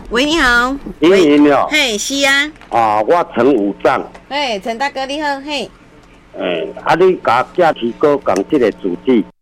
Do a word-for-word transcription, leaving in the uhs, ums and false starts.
喂，你好。 你你好。 嘿，是啊。 啊，我陈武藏。 嘿，陈大哥你好，嘿。 诶、欸，啊，你甲假期哥讲这个主题。